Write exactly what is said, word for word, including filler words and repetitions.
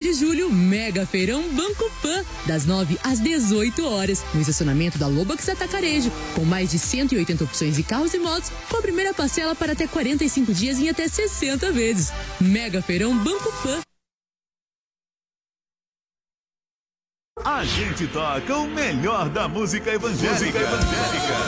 de julho, Mega Feirão Banco Pan, das nove às dezoito horas, no estacionamento da Lobax Atacarejo, com mais de cento e oitenta opções de carros e motos, com a primeira parcela para até quarenta e cinco dias em até sessenta vezes. Mega Feirão Banco Pan. A gente toca o melhor da música evangélica. Música evangélica.